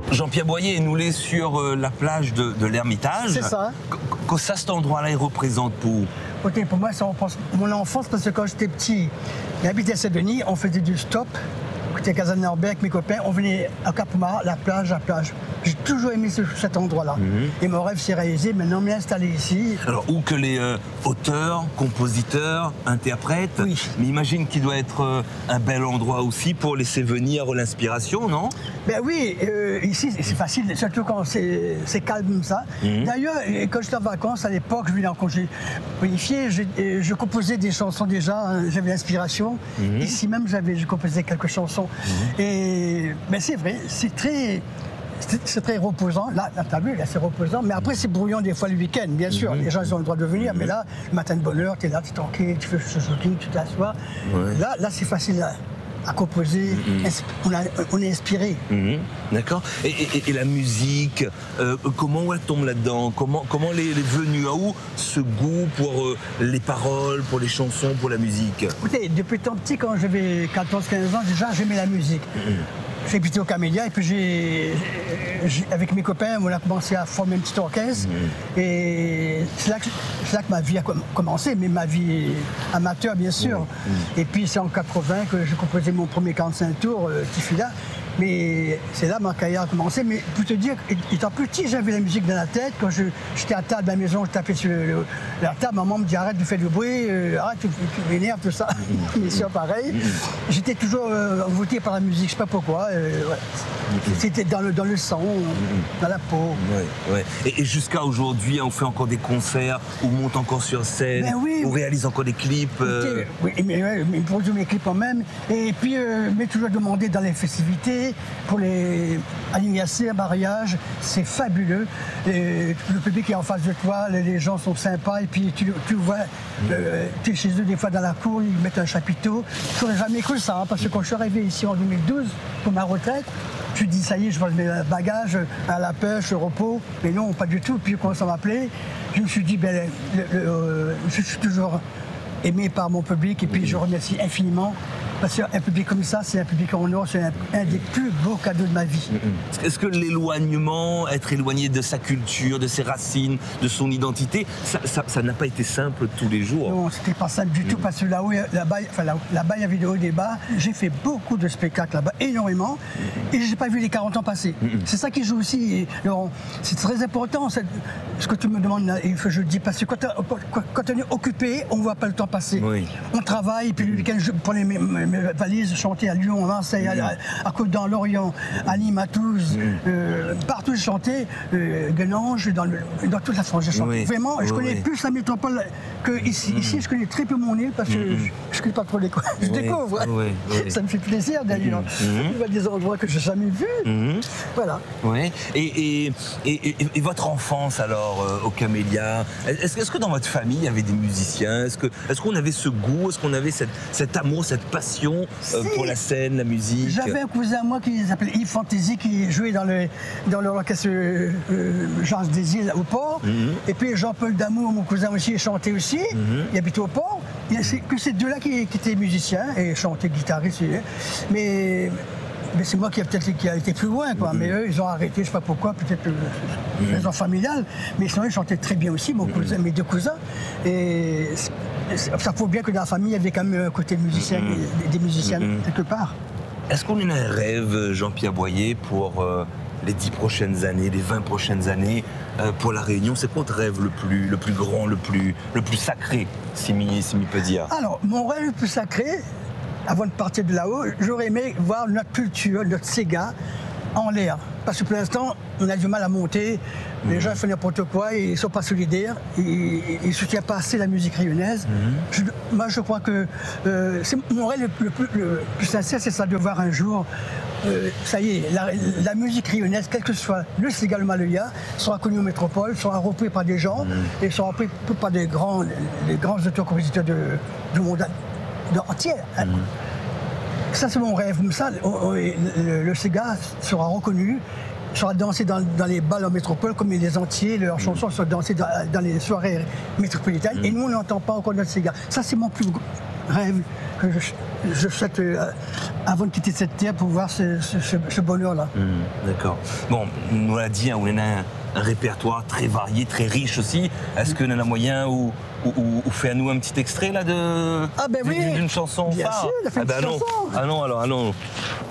Jean-Pierre Boyer, nous l'est sur la plage de l'Ermitage. C'est ça. Que ça, cet endroit-là, il représente pour... Ok, pour moi, ça représente mon enfance parce que quand j'étais petit, j'habitais à Saint-Denis, on faisait du stop. Côté Casanarbert avec mes copains, on venait à Cap-Mart, la plage. J'ai toujours aimé cet endroit-là. Et mon rêve s'est réalisé, maintenant m'y installer ici. Alors, où que les auteurs, compositeurs, interprètes, oui. Mais imagine qu'il doit être un bel endroit aussi pour laisser venir l'inspiration, non? Ben oui, ici c'est facile, surtout quand c'est calme comme ça. D'ailleurs, quand j'étais en vacances, à l'époque, je venais en congé bonifié, je composais des chansons déjà, j'avais l'inspiration. Ici même, je composais quelques chansons. Et ben c'est vrai, c'est très reposant. Là, t'as vu, là, c'est reposant. Mais après, c'est brouillon des fois le week-end, bien sûr. Les gens ils ont le droit de venir. Mais là, le matin de bonne heure, t'es là, t'es tranquille, tu fais ce shooting, tu t'assois. Ouais. Là, c'est facile à composer. On est inspiré. D'accord. Et la musique, comment elle tombe là-dedans? Comment elle est venue à où ce goût pour les paroles, pour les chansons, pour la musique? Écoutez, depuis tant petit, quand j'avais 14-15 ans, déjà, j'aimais la musique. J'ai habité au Camélia et puis avec mes copains, on a commencé à former un petit orchestre. Et c'est là que ma vie a commencé, mais ma vie amateur, bien sûr. Et puis c'est en 80 que j'ai composé mon premier 45 tours, Tifila. Mais c'est là que ma carrière a commencé. Mais pour te dire, étant petit, j'avais la musique dans la tête. Quand j'étais à table à la maison, je tapais sur la table, maman me dit arrête de faire du bruit, arrête, tu m'énerves, tout ça. Mes soeurs, pareil. J'étais toujours envoûté par la musique, je sais pas pourquoi. C'était dans le sang, dans la peau. Et jusqu'à aujourd'hui, on fait encore des concerts, on monte encore sur scène, on réalise encore des clips. Oui, mais produit mes clips en même. Et puis, mais toujours demandé dans les festivités, pour les anniversaires, mariages, c'est fabuleux. Et le public est en face de toi, les gens sont sympas, et puis tu vois, tu es chez eux des fois dans la cour, ils mettent un chapiteau. Je n'aurais jamais cru ça, parce que quand je suis arrivé ici en 2012 pour ma retraite, je dis ça y est, je pose mes bagages à la pêche, au repos, mais non, pas du tout. Puis quand ça m'appelait, je me suis dit, je suis toujours aimé par mon public, et puis je remercie infiniment. Parce qu'un public comme ça, c'est un public en or, c'est un des plus beaux cadeaux de ma vie. Est-ce que l'éloignement, être éloigné de sa culture, de ses racines, de son identité, ça n'a pas été simple tous les jours? Non, c'était pas simple du tout, parce que là-bas, il y avait des hauts et des bas. J'ai fait beaucoup de spectacles là-bas, énormément, et je n'ai pas vu les 40 ans passer. C'est ça qui joue aussi, Laurent. C'est très important, ce que tu me demandes, et que je dis, parce que quand on est occupé, on ne voit pas le temps passer. On travaille, et puis le week-end, je prenais mes valises, chanter à Lyon, à Marseille, à Côte-d'Or, Lorient, à Nîmes, à Toulouse, partout je chantais, Guenange, dans toute la France, j'ai chanté. Vraiment, je connais plus la métropole que ici. Ici, je connais très peu mon île parce que je ne connais pas trop les coins. Je découvre. Ça me fait plaisir d'ailleurs. Je vois des endroits que je n'ai jamais vus. Voilà. Et votre enfance alors au Camélia, est-ce que dans votre famille il y avait des musiciens? Est-ce qu'on avait ce goût? Est-ce qu'on avait cet amour, cette passion pour la scène, la musique? J'avais un cousin à moi qui s'appelait Yves Fantasy, qui jouait dans l'orchestre Jean des Îles au port. Et puis Jean-Paul Damour, mon cousin aussi, chantait aussi. Il habitait au port. C'est que ces deux-là qui étaient musiciens et chantaient, guitaristes. Mais c'est moi qui a été plus loin, quoi. Mais eux, ils ont arrêté, je ne sais pas pourquoi, peut-être raison familiale. Mais sinon, ils chantaient très bien aussi, mes deux cousins. Et ça prouve bien que dans la famille, il y avait quand même un côté musicien, des musiciens quelque part. Est-ce qu'on a un rêve, Jean-Pierre Boyer, pour les 10 prochaines années, les 20 prochaines années, pour La Réunion? C'est quoi votre rêve le plus grand, le plus sacré, si m'y peut dire? Alors, mon rêve le plus sacré, avant de partir de là-haut, j'aurais aimé voir notre culture, notre Sega, en l'air. Parce que pour l'instant, on a du mal à monter. Les gens font n'importe quoi, ils ne sont pas solidaires, ils ne soutiennent pas assez la musique réunionnaise. Moi, je crois que mon rêve le plus sincère, c'est ça, de voir un jour, ça y est, la musique réunionnaise, quel que soit le Sega, le Maloya, sera connue aux métropoles, sera repris par des gens, et sera repris par les grands auteurs-compositeurs du monde entier. Ça, c'est mon rêve. Comme ça, le Sega sera reconnu, sera dansé dans les bals en métropole, comme les entiers, leurs chansons sont dansées dans les soirées métropolitaines. Et nous, on n'entend pas encore notre Sega. Ça, c'est mon plus rêve que je souhaite avant de quitter cette terre pour voir ce bonheur-là. D'accord. Bon, on nous l'a dit, hein, on a un répertoire très varié, très riche aussi. Est-ce que l'on a moyen ou fait à nous un petit extrait là Ah ben oui. d'une chanson Bien phare? sûr, il a fait une bah chanson. non. Ah non, alors, ah non.